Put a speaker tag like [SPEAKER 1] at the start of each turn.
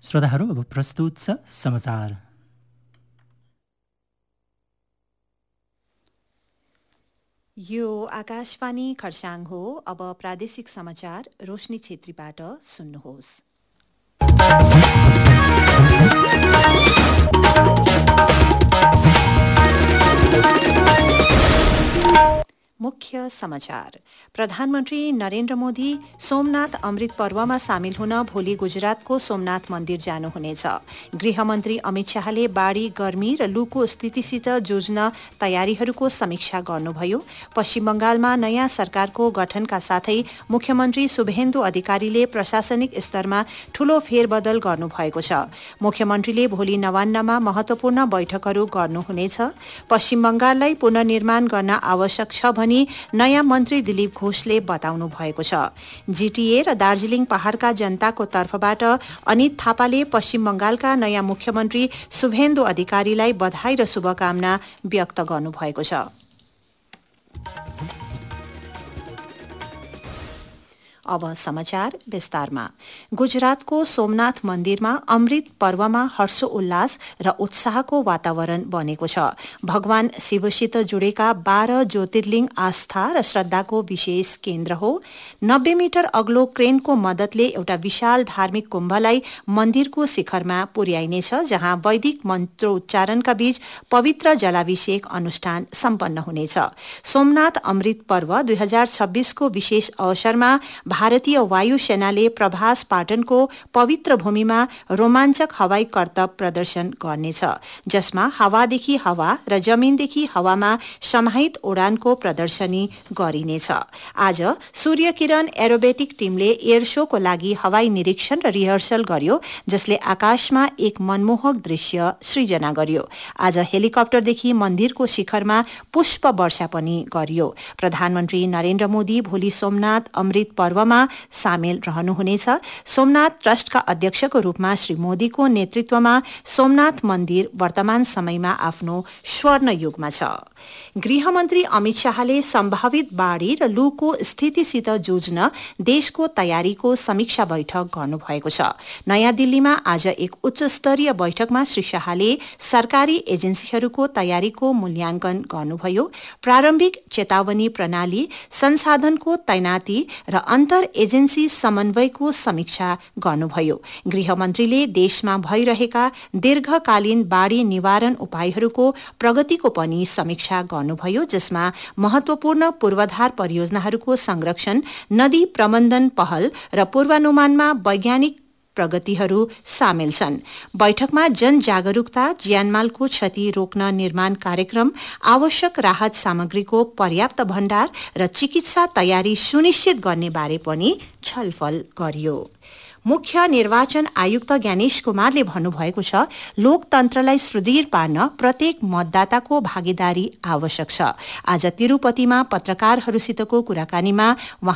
[SPEAKER 1] श्रोताहरू, अब प्रस्तुत छ समाचार।
[SPEAKER 2] यो आकाशवाणी खरसाङ हो। अब प्रादेशिक समाचार रोशनी छेत्रीबाट सुन्नुहोस्। मुख्य समाचार। प्रधानमन्त्री नरेन्द्र मोदी सोमनाथ अमृत पर्वमा सामेल हुन भोलि गुजरातको सोमनाथ मन्दिर जानुहुनेछ। गृहमन्त्री अमित शाहले बाढी, गर्मी र लूको स्थितिसित जुझ्न तयारीहरूको समीक्षा गर्नुभयो। पश्चिम बंगालमा नयाँ सरकारको गठनका साथै मुख्यमन्त्री शुभेन्दु अधिकारीले प्रशासनिक स्तरमा ठूलो फेरबदल गर्नुभएको छ। मुख्यमन्त्रीले भोलि नवान्नमा महत्वपूर्ण बैठकहरू गर्नुहुनेछ। पश्चिम बंगाललाई पुनर्निर्माण गर्न आवश्यक छ भनी नयाँ मन्त्री दिलीप घोषले बताउनु भएको छ। जीटीए र दार्जीलिङ पहाड़का जनताको तर्फबाट अनित थापाले पश्चिम बंगालका नयाँ मुख्यमन्त्री शुभेन्दु अधिकारीलाई बधाई र शुभकामना व्यक्त गर्नुभएको छ। अब समाचार विस्तारमा। गुजरातको सोमनाथ मन्दिरमा अमृत पर्वमा हर्षोल्लास र उत्साहको वातावरण बनेको छ। भगवान शिवसित जुडेका 12 ज्योतिर्लिङ आस्था र श्रद्धाको विशेष केन्द्र हो। 90 मिटर अग्लो क्रेनको मद्दतले एउटा विशाल धार्मिक कुम्भलाई मन्दिरको शिखरमा पुर्याइनेछ, जहाँ वैदिक मन्त्रोच्चारणका बीच पवित्र जलाभिषेक अनुष्ठान सम्पन्न हुनेछ। सोमनाथ अमृत पर्व 2026 को विशेष अवसरमा भारतीय वायुसेनाले प्रभास पाटनको पवित्र भूमिमा रोमाञ्चक हवाई करतब प्रदर्शन गर्नेछ, जसमा हावादेखि हवा र जमिनदेखि हवामा समाहित उडानको प्रदर्शनी गरिनेछ। आज सूर्य किरण एरोबेटिक टिमले एयर शोको लागि हवाई निरीक्षण र रिहर्सल गर्यो, जसले आकाशमा एक मनमोहक दृश्य सृजना गर्यो। आज हेलिकप्टरदेखि मन्दिरको शिखरमा पुष्प वर्षा पनि गरियो। प्रधानमन्त्री नरेन्द्र मोदी भोलि सोमनाथ अमृत पर्वमा सामेल रहनुहुनेछ। सोमनाथ ट्रस्टका अध्यक्षको रूपमा श्री मोदीको नेतृत्वमा सोमनाथ मन्दिर वर्तमान समयमा आफ्नो स्वर्ण युगमा छ। गृहमन्त्री अमित शाहले सम्भावित बाढी र लूको स्थितिसित जुझ्न देशको तयारीको समीक्षा बैठक गर्नुभएको छ। नयाँ दिल्लीमा आज एक उच्चस्तरीय बैठकमा श्री शाहले सरकारी एजेन्सीहरूको तयारीको मूल्याङ्कन गर्नुभयो। प्रारम्भिक चेतावनी प्रणाली, संसाधनको तैनाती र अन्तर एजेन्सी समन्वयको समीक्षा गर्नुभयो। गृहमन्त्रीले देशमा भइरहेका दीर्घकालीन बाढी निवारण उपायहरूको प्रगतिको पनि समीक्षा गर्नुभयो, जसमा महत्वपूर्ण पूर्वाधार परियोजनाहरूको संरक्षण, नदी प्रबन्धन पहल र पूर्वानुमानमा वैज्ञानिक प्रगतिहरू सामेल छन्। बैठकमा जनजागरूकता, ज्यानमालको क्षति रोक्न निर्माण कार्यक्रम, आवश्यक राहत सामग्रीको पर्याप्त भण्डार र चिकित्सा तयारी सुनिश्चित गर्ने बारे पनि छलफल गरियो। मुख्य निर्वाचन आयुक्त ज्ञानेश कुमारले भन्नुभएको छ, लोकतन्त्रलाई सुदृढ पार्न प्रत्येक मतदाताको भागीदारी आवश्यक छ। आज तिरुपतिमा पत्रकारहरूसितको कुराकानीमा